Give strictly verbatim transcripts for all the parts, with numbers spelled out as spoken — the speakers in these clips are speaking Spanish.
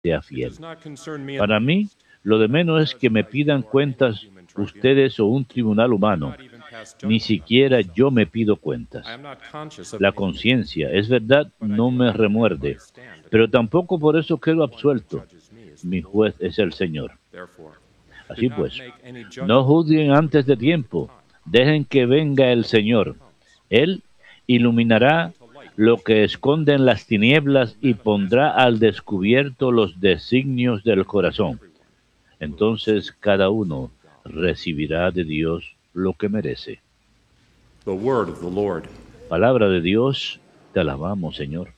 sea fiel. Para mí, lo de menos es que me pidan cuentas ustedes o un tribunal humano. Ni siquiera yo me pido cuentas. La conciencia, es verdad, no me remuerde, pero tampoco por eso quedo absuelto. Mi juez es el Señor. Así pues, no juzguen antes de tiempo, dejen que venga el Señor. Él iluminará lo que esconde en las tinieblas y pondrá al descubierto los designios del corazón. Entonces cada uno recibirá de Dios lo que merece. The word of the Lord. Palabra de Dios, te alabamos, Señor.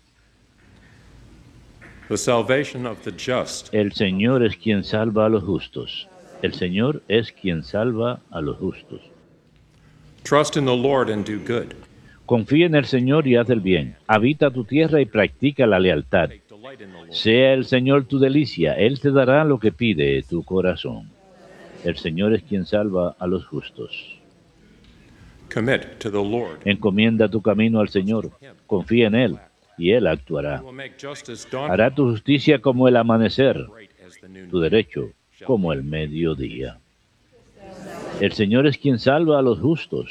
The salvation of the just. El Señor es quien salva a los justos. El Señor es quien salva a los justos. Trust in the Lord and do good. Confía en el Señor y haz el bien. Habita tu tierra y practica la lealtad. Sea el Señor tu delicia, Él te dará lo que pide tu corazón. El Señor es quien salva a los justos. Commit to the Lord. Encomienda tu camino al Señor, confía en Él, y Él actuará. He will make justice dawn Hará tu justicia como el amanecer, tu derecho como el mediodía. El Señor es quien salva a los justos.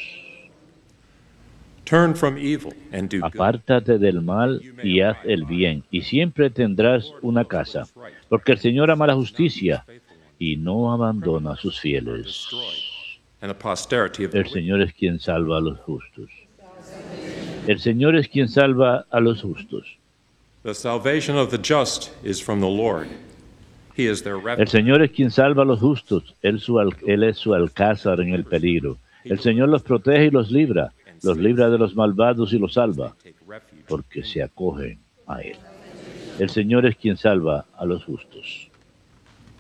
Turn from evil and do good. Apártate del mal y haz el bien, y siempre tendrás una casa, porque el Señor ama la justicia y no abandona a sus fieles. And the posterity of the El Señor es quien salva a los justos. El Señor es quien salva a los justos. The salvation of the just is from the Lord. He is their El refuge. Señor es quien salva a los justos. Él, su al- él es su alcázar en el peligro. El Señor los protege y los libra. Los libra de los malvados y los salva, porque se acogen a Él. El Señor es quien salva a los justos.